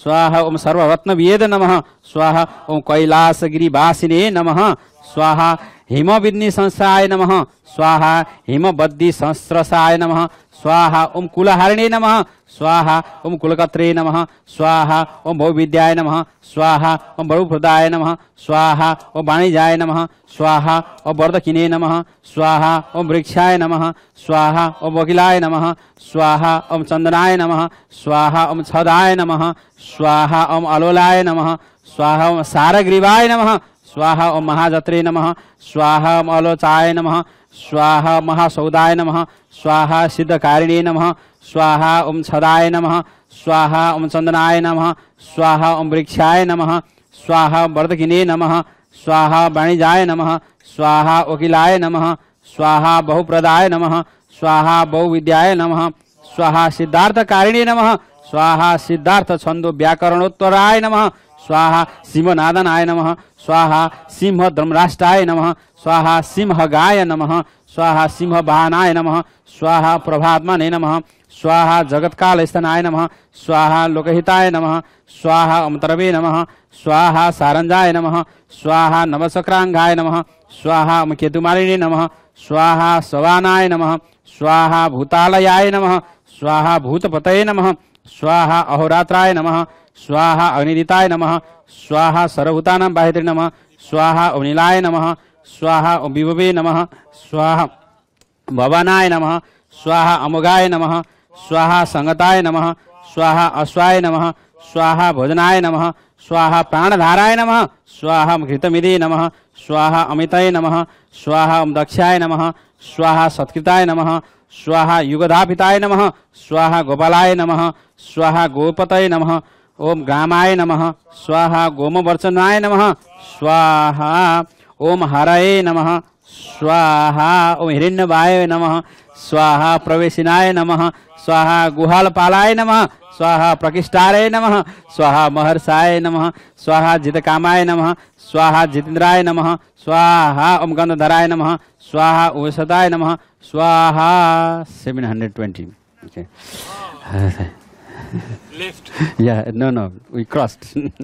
स्वाहा ओम सर्वरत्नवेद नमः स्वाहा ओम कैलासगिरिवासिने नमः स्वाहा हिमविद्नि संस्थाय नमः स्वाहा हिमबद्दि संस्रसाय नमः स्वाहा ओम कुलहारिणे नमः स्वाहा ओम कुलकत्रे नमः स्वाहा ओम बहुविद्याय नमः स्वाहा ओम बहुप्रदाय नमः स्वाहा ओम वाणिजाय नमः स्वाहा ओम वर्धकिने नमः स्वाहा ओम वृक्षाय नमः स्वाहा ओम वकिलाय नमः स्वाहा ओम चंदनाय नमः स्वाहा ओम छदाय नमः स्वाहा ओम अलोलाय नमः स्वाहा ओम सारग्रीवाय नमः स्वाहा ओम महाजत्रे नमः स्वाहा ओम अलोचाय नमः स्वाहा महासौदाय नमः स्वाहा सिद्धकारिणे नमः स्वाहा ओम छदाय नमः स्वाहा ओम चंदनाय नमः स्वाहा ओम वृक्षाय नमः स्वाहा वर्धकिने नमः स्वाहा वाणिजाय नमः स्वाहा वकिलाय नमः स्वाहा बहुप्रदाय नमः स्वाहा बहुविद्याय नमः स्वाहा सिद्धार्थकारिणे नमः स्वाहा सिद्धार्थ छंदो व्याकरणोत्तराय नमः स्वाहा सिंहनादनाय नमः स्वाहा सिंह धर्मराष्ट्राय नमः स्वाहा सिंहगाय नमः स्वाहा सिंहवाहनाय नमः स्वाहा प्रभात्मने नमः स्वाहा जगत्कालस्थनाय नमः स्वाहा लोकहिताय नमः स्वाहा अमतरवे नमः स्वाहा सारंजाय नमः स्वाहा नवचक्रांगाय नमः स्वाहा केतुमालिने नमः स्वाहा सवानाय नमः स्वाहा भूतालयाय नमः स्वाहा भूतपतये नमः स्वाहा अहोरात्राय नमः स्वाहा अग्निदिताय नमः स्वाहा सर्वभूतानां बाहित्रे नमः स्वाहा अनिलाय नमः स्वाहा विभवे नमः स्वाहा भवानाय नमः स्वाहा अमोघाय नमः स्वाहा संगताय नमः स्वाहा अश्वाय नमः स्वाहा भोजनाय नमः स्वाहा प्राणधाराय नमः स्वाहा घृतमिदे नमः स्वाहा अमिताय नमः स्वाहा दक्षाय नमः स्वाहा सत्कृताय नमः स्वाहा युगधापिताय नमः स्वाहा गोपालाय नमः स्वाहा गोपतये नमः ओम ग्रामाय नमः स्वाहा गोमवर्चनाय नमः स्वाहा ओम हरये नमः स्वाहा ओम हिरण्यवाय नमः स्वाहा प्रवेशिनाय नमः स्वाहा गुहालपालाय नमः स्वाहा प्रकिष्टारय नमः स्वाहा महर्षाय नमः स्वाहा जितकामाय नमः स्वाहा जितेन्द्राय नमः स्वाहा ओम गंधधराय नमः स्वाहा औषधाय नमः स्वाहा 720 okay. Lift. Yeah, no, we crossed.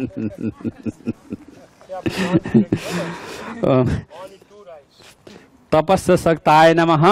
तपस्य सक्ताय नमः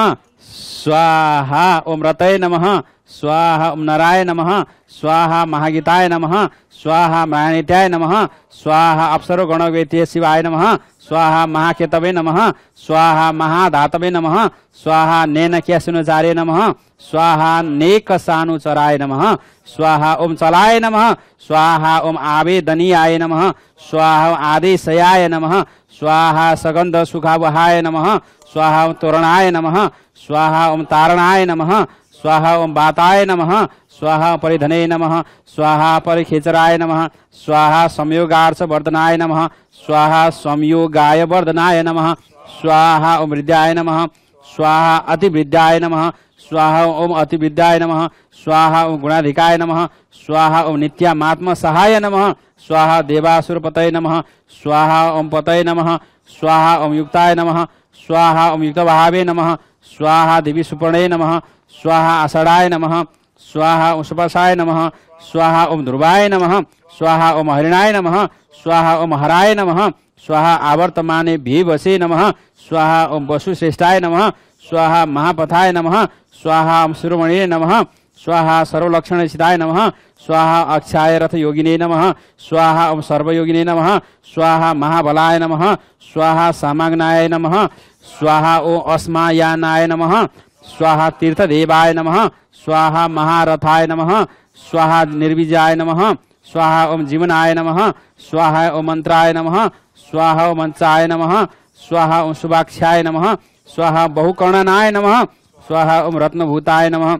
स्वाहा ओम रतये नमः स्वाहा ओम नराय नमः स्वाहा महागीताय नमः स्वाहा महानित्याय नमः स्वाहा अप्सरो गणवेत्य शिवाय नमः स्वाहा महाकेतवे नमः स्वाहा महाधातवे नमः स्वाहा नेनक्यसुनुचार्य नमः स्वाहा नेकसानुचराय नमः स्वाहा ओम चलाय नमः स्वाहा ओम आवेदनीयाय नमः स्वाहा ओम आदेशयाय नमः स्वाहा सगंध सुखावहाय नमः स्वाहा ओम तोरणाय नमः स्वाहा ओम तारणाय नमः स्वाहा ओम बाताय नमः स्वाहा परिधने नमः स्वाहा परिखेचराय नमः स्वाहा संयोगार्थ वर्धनाय नमः स्वाहा संयोगाय वर्धनाय नमः स्वाहा ओम विद्याय नमः स्वाहा अतिविद्याय नमः स्वाहा ओम अतिविद्याय नमः स्वाहा ओम गुणाधिकाय नमः स्वाहा ओम नित्यामात्म सहाय नमः स्वाहा देवासुरपतये नमः स्वाहा ओम पतये नमः स्वाहा ओम युक्ताय नमः स्वाहा ओम युक्तभावे नमः स्वाहा देवी सुपर्णे नमः स्वाहा आषाढ़ाय नमः स्वाहा ओम सुपसाय नमः स्वाहा ओम ध्रुवाय नमः स्वाहा ओम हरिणाय नमः स्वाहा ओम हराय नमः स्वाहा आवर्तमाने भीवसे नमः स्वाहा ओम वसुश्रेष्ठाय नमः स्वाहा महापथाय नमः स्वाहा ओम शिरोमणिने नमः स्वाहा सर्वलक्षणसिताय नमः स्वाहा अक्षाय रथ योगिने नमः स्वाहा ओम सर्वयोगिने नमः स्वाहा महाबलाय नमः स्वाहा सामाग्नाय नमः स्वाहा ओम अस्मायानाय नमः स्वाहा तीर्थदेवाय नमः स्वाहा महारथाय नमः स्वाहा निर्विजाय नमः स्वाहा ओम जीवनाय नमः स्वाहा ओम मंत्राय नमः स्वाहा ओम मंचाय नमः स्वाहा ओम शुभाक्षाय नमः स्वाहा बहुकर्णनाय नमः स्वाहा ओम रत्नभूताय नमः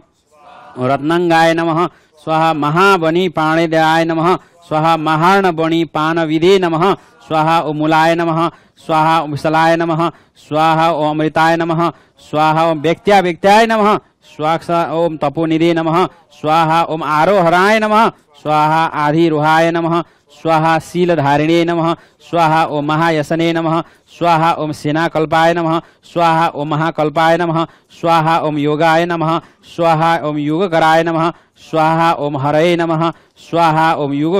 रत्नांगाय नमः स्वाहा महाबनी पाणिदयाय नमः स्वाहा महार्णबणी पानविदे नमः स्वाहा ओम मूलाय नमः स्वाहा ओम विशलाय नमः स्वाहा ओम अमृताय नमः स्वाहा ओम व्यक्त्याय नमः स्वाहा ओम तपोनिधे नमः स्वाहा ओम आरोहराय नमः स्वाहा आधिरोहाय नमः स्वाहा शीलधारिणे नमः स्वाहा ओम महायसने नमः स्वाहा ओम सेनाकल्पाय नमः स्वाहा ओम महाकल्पाय नमः स्वाहा ओम योगाय नमः स्वाहा ओम योगकराय नमः स्वाहा ओम हरये नमः स्वाहा ओम युग